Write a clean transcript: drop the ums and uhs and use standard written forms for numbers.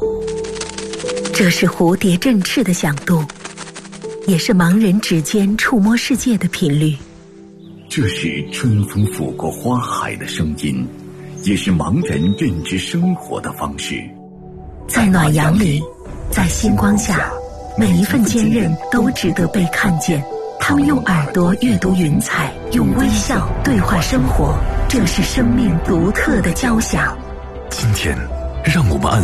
这是蝴蝶振翅的响度，也是盲人指尖触摸世界的频率。 这是春风拂过花海的声音，也是盲人认知生活的方式。 在暖阳里，在星光下，每一份坚韧都值得被看见。他们用耳朵阅读云彩，用微笑对话生活，这是生命独特的交响。 今天，让我们按